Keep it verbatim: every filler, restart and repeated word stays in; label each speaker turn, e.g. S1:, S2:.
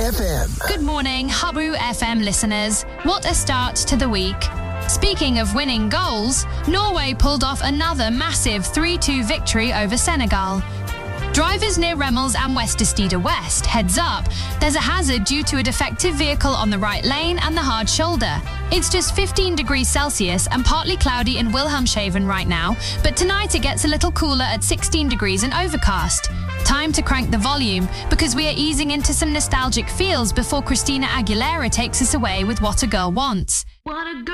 S1: F M.
S2: Good morning, Habu F M listeners. What a start to the week. Speaking of winning goals, Norway pulled off another massive three two victory over Senegal. Drivers near Remmels and Westerstede West, heads up, there's a hazard due to a defective vehicle on the right lane and the hard shoulder. It's just fifteen degrees Celsius and partly cloudy in Wilhelmshaven right now, but tonight it gets a little cooler at sixteen degrees and overcast. Time to crank the volume, because we are easing into some nostalgic feels before Christina Aguilera takes us away with What a Girl Wants. What a girl